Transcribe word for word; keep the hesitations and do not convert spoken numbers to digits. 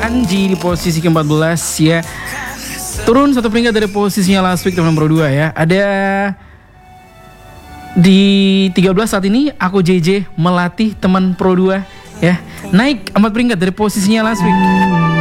Anji di posisi keempat belas ya. Turun satu peringkat dari posisinya last week teman Pro dua ya. Ada di tiga belas saat ini aku J J melatih teman Pro dua ya. Naik empat peringkat dari posisinya last week.